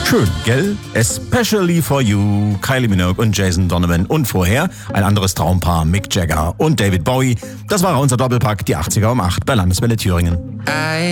Schön, gell? Especially for you, Kylie Minogue und Jason Donovan. Und vorher ein anderes Traumpaar, Mick Jagger und David Bowie. Das war unser Doppelpack, die 80er um 8 bei Landeswelle Thüringen.